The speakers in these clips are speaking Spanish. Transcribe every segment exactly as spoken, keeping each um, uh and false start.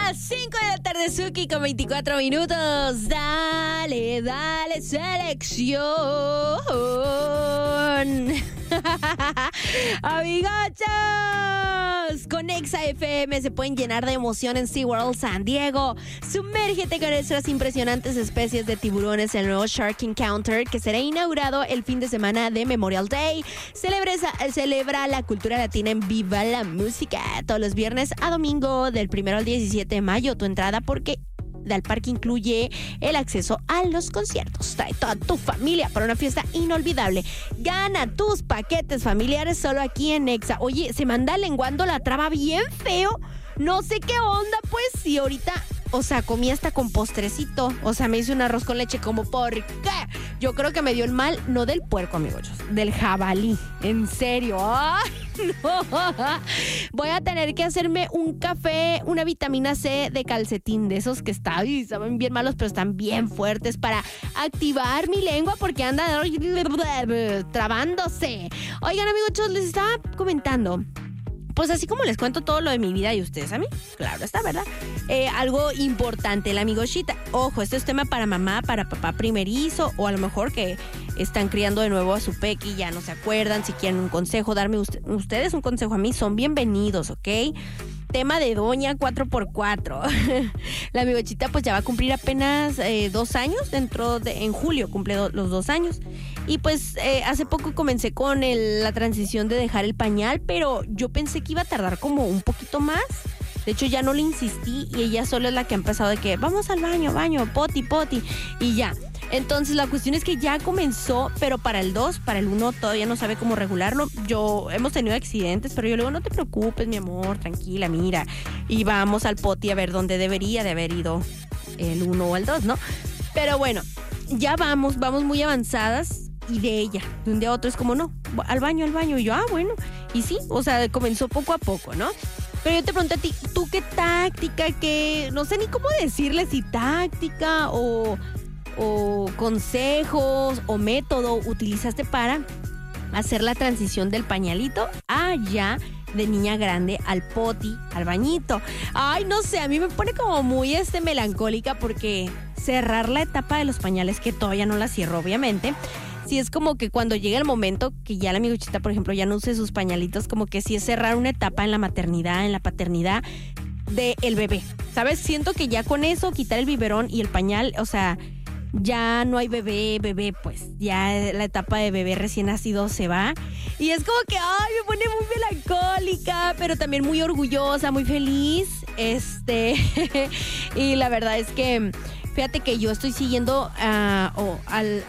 las cinco de la tarde, Suki, con veinticuatro minutos. Dale, dale, selección. Amigachos, con Exa F M se pueden llenar de emoción en SeaWorld San Diego. Sumérgete con nuestras impresionantes especies de tiburones en el nuevo Shark Encounter, que será inaugurado el fin de semana de Memorial Day. Celebra, celebra la cultura latina en Viva la Música todos los viernes a domingo del primero al diecisiete de mayo. Tu entrada porque del parque incluye el acceso a los conciertos. Trae toda tu familia para una fiesta inolvidable. Gana tus paquetes familiares solo aquí en Exa. Oye, se me anda lenguando la traba bien feo. No sé qué onda, pues, y ahorita, o sea, comí hasta con postrecito. O sea, me hice un arroz con leche, como, ¿por qué? Yo creo que me dio el mal, no del puerco, amigos, del jabalí. En serio. ¡Ay, no! Voy a tener que hacerme un café, una vitamina C de calcetín, de esos que están, y saben bien malos, pero están bien fuertes, para activar mi lengua porque anda trabándose. Oigan, amigos, les estaba comentando, pues así como les cuento todo lo de mi vida y ustedes a mí, claro está, ¿verdad? Eh, algo importante, la amigochita. Ojo, este es tema para mamá, para papá primerizo, o a lo mejor que están criando de nuevo a su peque y ya no se acuerdan. Si quieren un consejo, darme usted, ustedes un consejo a mí, son bienvenidos, ¿ok? Tema de doña cuatro por cuatro. La amigochita pues ya va a cumplir apenas eh, dos años, dentro de, en julio cumple do, los dos años. Y pues eh, hace poco comencé con el, la transición de dejar el pañal, pero yo pensé que iba a tardar como un poquito más. De hecho ya no le insistí y ella sola es la que ha empezado de que vamos al baño, baño, poti, poti, y ya. Entonces la cuestión es que ya comenzó, pero para el dos, para el uno todavía no sabe cómo regularlo. Yo, hemos tenido accidentes, pero yo le digo, no te preocupes, mi amor, tranquila, mira. Y vamos al poti a ver dónde debería de haber ido el uno o el dos, ¿no? Pero bueno, ya vamos, vamos muy avanzadas, y de ella, de un día a otro es como, no, al baño, al baño. Y yo, ah, bueno, y sí, o sea, comenzó poco a poco, ¿no? Pero yo te pregunto a ti, ¿tú qué táctica, qué, no sé ni cómo decirle, si táctica o... o consejos o método utilizaste para hacer la transición del pañalito a ya de niña grande al poti, al bañito? Ay, no sé, a mí me pone como muy este melancólica, porque cerrar la etapa de los pañales, que todavía no la cierro, obviamente, sí es como que cuando llega el momento que ya la amiguchita, por ejemplo, ya no use sus pañalitos, como que sí es cerrar una etapa en la maternidad, en la paternidad del bebé, ¿sabes? Siento que ya con eso, quitar el biberón y el pañal, o sea, ya no hay bebé, bebé, pues ya la etapa de bebé recién nacido se va. Y es como que, ay, me pone muy melancólica, pero también muy orgullosa, muy feliz. Este, y la verdad es que, fíjate que yo estoy siguiendo uh, oh, al,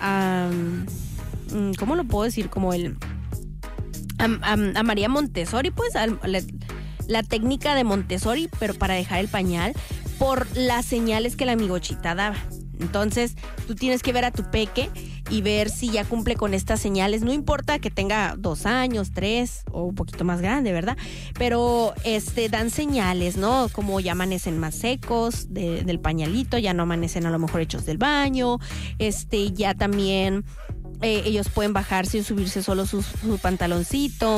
um, ¿cómo lo puedo decir? Como el, a, a, a María Montessori, pues, a, la, la técnica de Montessori, pero para dejar el pañal, por las señales que la amigochita daba. Entonces, tú tienes que ver a tu peque y ver si ya cumple con estas señales. No importa que tenga dos años, tres o un poquito más grande, ¿verdad? Pero este dan señales, ¿no? Como ya amanecen más secos de, del pañalito, ya no amanecen a lo mejor hechos del baño. Este, ya también eh, ellos pueden bajarse y subirse solo su, su pantaloncito.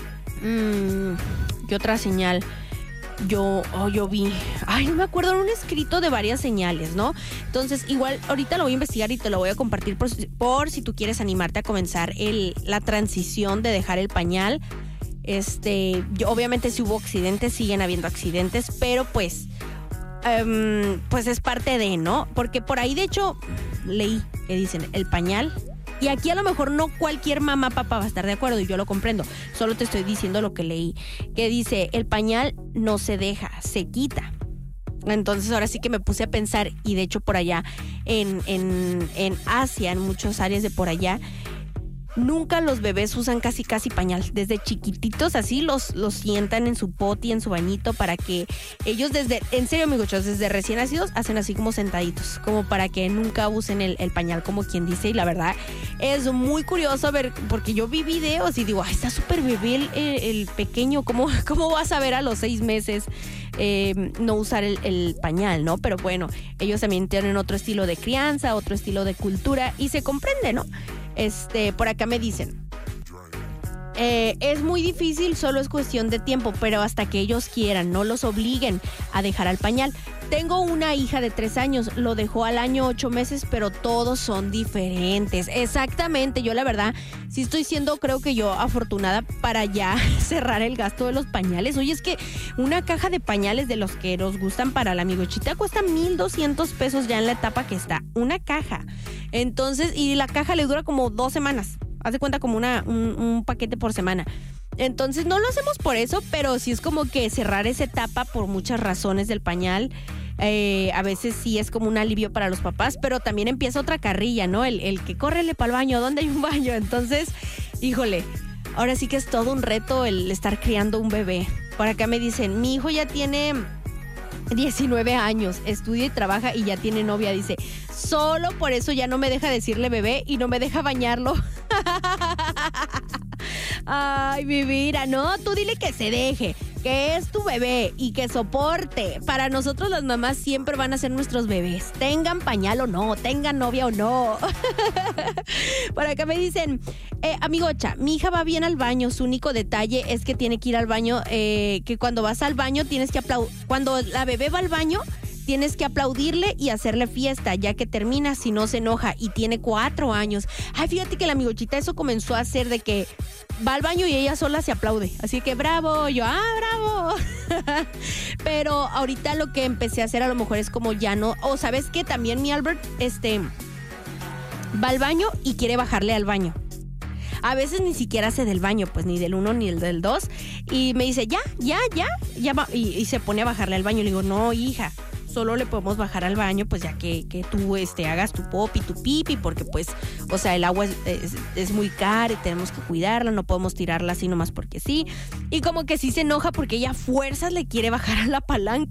Mm, ¿Qué otra señal? Yo, oh, yo vi, ay, no me acuerdo, en un escrito de varias señales, ¿no? Entonces, igual, ahorita lo voy a investigar y te lo voy a compartir por, por si tú quieres animarte a comenzar el, la transición de dejar el pañal. Este, yo, obviamente si hubo accidentes, siguen habiendo accidentes, pero pues, um, pues es parte de, ¿no? Porque por ahí, de hecho, leí que dicen, el pañal... Y aquí a lo mejor no cualquier mamá, papá va a estar de acuerdo, y yo lo comprendo. Solo te estoy diciendo lo que leí. Que dice, el pañal no se deja, se quita. Entonces ahora sí que me puse a pensar, y de hecho por allá en, en, en Asia, en muchas áreas de por allá, nunca los bebés usan casi casi pañal. Desde chiquititos así los, los sientan en su poti, en su bañito, para que ellos desde, en serio amigos, desde recién nacidos hacen así como sentaditos, como para que nunca usen el, el pañal, como quien dice. Y la verdad es muy curioso ver, porque yo vi videos y digo, ay, está súper bebé el, el pequeño, ¿cómo, cómo vas a ver a los seis meses eh, no usar el, el pañal, ¿no? Pero bueno, ellos también tienen otro estilo de crianza, otro estilo de cultura, y se comprende, ¿no? Este, por acá me dicen, Eh, es muy difícil, solo es cuestión de tiempo, pero hasta que ellos quieran, no los obliguen a dejar al pañal. Tengo una hija de tres años, lo dejó al año ocho meses, pero todos son diferentes. Exactamente, yo la verdad sí estoy siendo, creo que yo, afortunada para ya cerrar el gasto de los pañales. Oye, es que una caja de pañales de los que nos gustan para la amigochita cuesta mil doscientos pesos ya en la etapa que está. Una caja. Entonces, y la caja le dura como dos semanas. Haz de cuenta como una, un, un paquete por semana. Entonces no lo hacemos por eso, pero sí es como que cerrar esa etapa por muchas razones del pañal. Eh, a veces sí es como un alivio para los papás, pero también empieza otra carrilla, ¿no? El, el que córrele para el baño, ¿dónde hay un baño? Entonces, híjole, ahora sí que es todo un reto el estar criando un bebé. Por acá me dicen, mi hijo ya tiene diecinueve años, estudia y trabaja y ya tiene novia. Dice, solo por eso ya no me deja decirle bebé y no me deja bañarlo. Ay, mi vida, no, tú dile que se deje, que es tu bebé y que soporte. Para nosotros las mamás siempre van a ser nuestros bebés, tengan pañal o no, tengan novia o no. Por acá me dicen, eh, amigocha, mi hija va bien al baño, su único detalle es que tiene que ir al baño, eh, que cuando vas al baño tienes que aplaudir, cuando la bebé va al baño, tienes que aplaudirle y hacerle fiesta, ya que termina si no se enoja, y tiene cuatro años. Ay, fíjate que la amigochita eso comenzó a hacer de que va al baño y ella sola se aplaude. Así que bravo, yo, ah, bravo. Pero ahorita lo que empecé a hacer a lo mejor es como ya no, o sabes que también mi Albert, este, va al baño y quiere bajarle al baño. A veces ni siquiera hace del baño, pues ni del uno ni el del dos. Y me dice, ya, ya, ya, ya va. Y, y se pone a bajarle al baño. Le digo, no, hija, solo le podemos bajar al baño, pues ya que, que tú este, hagas tu pop y tu pipi, porque pues, o sea, el agua es, es, es muy cara y tenemos que cuidarla, no podemos tirarla así nomás porque sí. Y como que sí se enoja porque ella a fuerzas le quiere bajar a la palanca.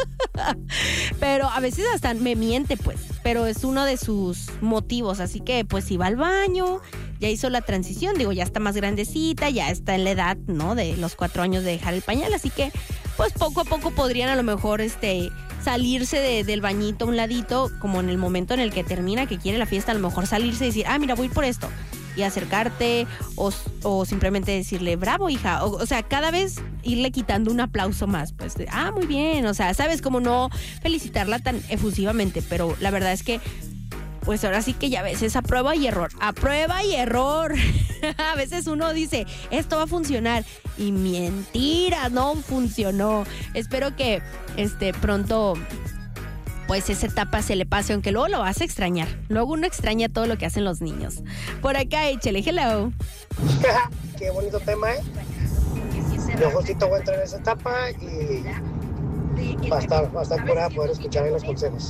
Pero a veces hasta me miente, pues, pero es uno de sus motivos, así que pues si va al baño, ya hizo la transición, digo, ya está más grandecita, ya está en la edad, ¿no? De los cuatro años de dejar el pañal, así que pues poco a poco podrían a lo mejor este salirse de, del bañito a un ladito, como en el momento en el que termina, que quiere la fiesta, a lo mejor salirse y decir, ah, mira, voy por esto, y acercarte, o, o simplemente decirle, bravo, hija, o, o sea, cada vez irle quitando un aplauso más, pues, de, ah, muy bien, o sea, sabes, como no felicitarla tan efusivamente, pero la verdad es que pues ahora sí que ya a veces a prueba y error, a prueba y error. A veces uno dice, esto va a funcionar, y mentira, no funcionó. Espero que este pronto pues esa etapa se le pase, aunque luego lo vas a extrañar. Luego uno extraña todo lo que hacen los niños. Por acá, échale, hello. Qué bonito tema, ¿eh? Yo justito voy a entrar en esa etapa y va a estar, va a estar por ahí poder escuchar los consejos.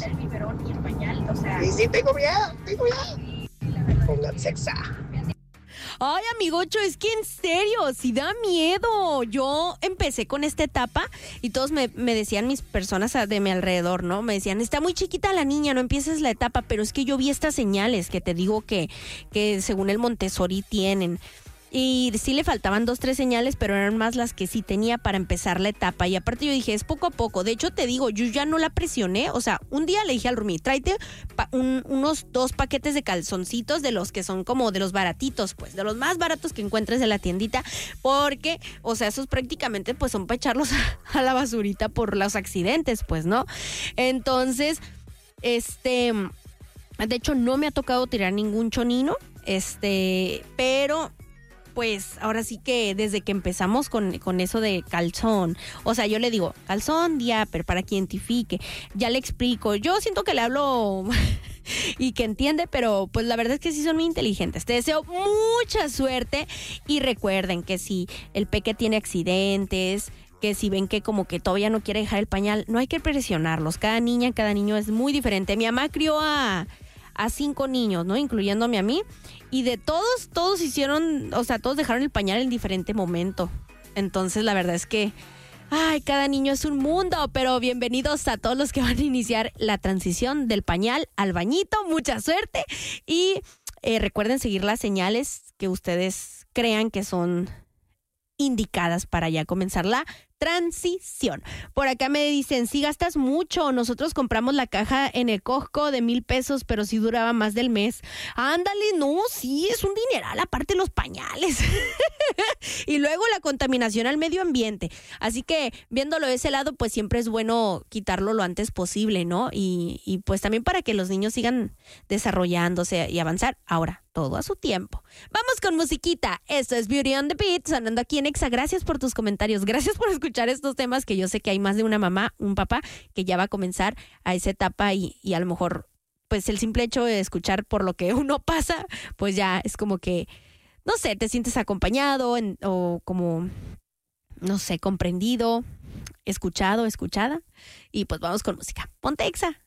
Y sí, tengo miedo, tengo miedo. Pongan sexa. Ay, amigocho, es que en serio, sí da miedo. Yo empecé con esta etapa y todos me, me decían, mis personas de mi alrededor, ¿no? Me decían, está muy chiquita la niña, no empieces la etapa. Pero es que yo vi estas señales que te digo que, que según el Montessori tienen. Y sí le faltaban dos, tres señales, pero eran más las que sí tenía para empezar la etapa. Y aparte yo dije, es poco a poco. De hecho, te digo, yo ya no la presioné. O sea, un día le dije al Rumi, tráete pa- un, unos dos paquetes de calzoncitos de los que son como de los baratitos, pues, de los más baratos que encuentres en la tiendita. Porque, o sea, esos prácticamente pues son para echarlos a, a la basurita por los accidentes, pues, ¿no? Entonces, este... de hecho, no me ha tocado tirar ningún chonino, este, pero... pues ahora sí que desde que empezamos con, con eso de calzón, o sea, yo le digo, calzón, diaper, para que identifique, ya le explico, yo siento que le hablo y que entiende, pero pues la verdad es que sí son muy inteligentes. Te deseo mucha suerte y recuerden que si el peque tiene accidentes, que si ven que como que todavía no quiere dejar el pañal, no hay que presionarlos, cada niña, cada niño es muy diferente. Mi mamá crió a... a cinco niños, ¿no? Incluyéndome a mí. Y de todos, todos hicieron, o sea, todos dejaron el pañal en diferente momento. Entonces, la verdad es que, ay, cada niño es un mundo. Pero bienvenidos a todos los que van a iniciar la transición del pañal al bañito. Mucha suerte. Y eh, recuerden seguir las señales que ustedes crean que son indicadas para ya comenzar la transición. Por acá me dicen, si gastas mucho, nosotros compramos la caja en el Costco de mil pesos, pero sí duraba más del mes. Ándale, no, sí, es un dineral, aparte los pañales. Y luego la contaminación al medio ambiente. Así que, viéndolo de ese lado, pues siempre es bueno quitarlo lo antes posible, ¿no? Y, y pues también para que los niños sigan desarrollándose y avanzar. Ahora, todo a su tiempo. Vamos con musiquita. Esto es Beauty on the Beat, sonando aquí en Exa. Gracias por tus comentarios. Gracias por escuchar estos temas, que yo sé que hay más de una mamá, un papá, que ya va a comenzar a esa etapa y, y a lo mejor, pues el simple hecho de escuchar por lo que uno pasa, pues ya es como que, no sé, te sientes acompañado en, o como, no sé, comprendido, escuchado, escuchada. Y pues vamos con música. Ponte Exa.